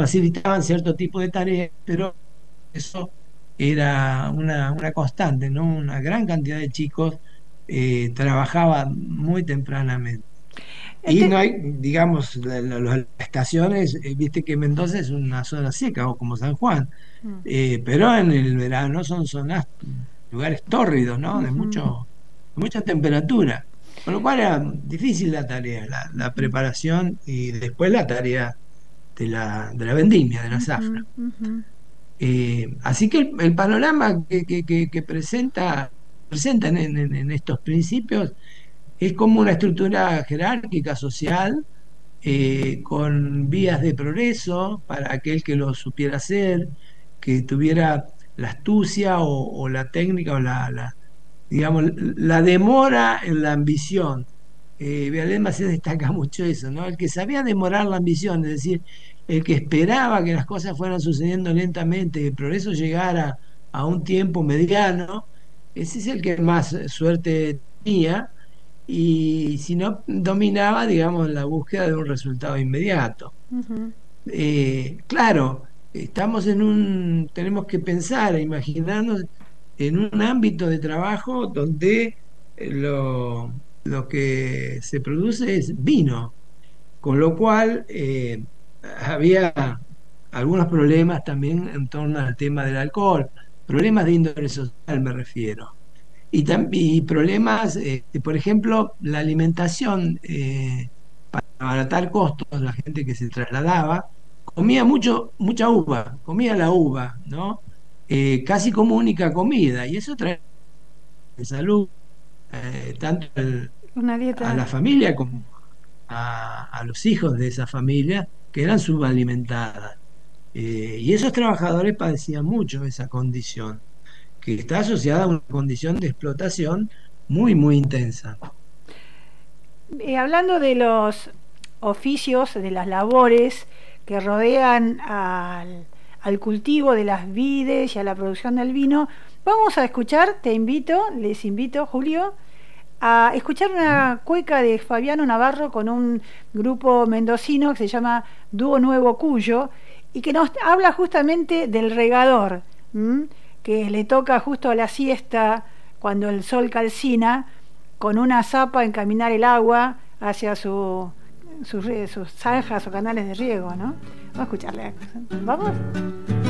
facilitaban cierto tipo de tareas, pero eso era una constante, ¿no? Una gran cantidad de chicos trabajaban muy tempranamente. Y no Este, hay, digamos, las estaciones, viste que Mendoza es una zona seca, o como San Juan, mm, pero en el verano son zonas, lugares tórridos, ¿no? ujú, De mucha temperatura. Con lo cual era difícil la tarea, la preparación y después la tarea de la vendimia, de la zafra. ujú, ujú. Así que el panorama que presenta en estos principios es como una estructura jerárquica social, con vías de progreso para aquel que lo supiera hacer, que tuviera la astucia o la técnica o digamos, la demora en la ambición. Además se destaca mucho eso, ¿no? El que sabía demorar la ambición, es decir, el que esperaba que las cosas fueran sucediendo lentamente, que el progreso llegara a un tiempo mediano, ese es el que más suerte tenía, y si no dominaba, digamos, la búsqueda de un resultado inmediato. Ujú. Claro, tenemos que pensar e imaginarnos en un ámbito de trabajo donde lo que se produce es vino, con lo cual había algunos problemas también en torno al tema del alcohol, problemas de índole social me refiero. Y problemas, por ejemplo, la alimentación, para abaratar costos, la gente que se trasladaba, comía mucha uva, comía la uva, ¿no? Casi como única comida, y eso trae salud, tanto Una a dieta. la familia como a los hijos de esa familia, que eran subalimentadas. Y esos trabajadores padecían mucho esa condición, que está asociada a una condición de explotación muy intensa. Hablando de los oficios, de las labores que rodean al cultivo de las vides y a la producción del vino, vamos a escuchar, les invito, Julio, a escuchar una cueca de Fabiano Navarro con un grupo mendocino que se llama Dúo Nuevo Cuyo y que nos habla justamente del regador, ¿m? Que le toca justo a la siesta cuando el sol calcina con una zapa encaminar el agua hacia sus zanjas o canales de riego, ¿no? Vamos a escucharle. ¿Vamos?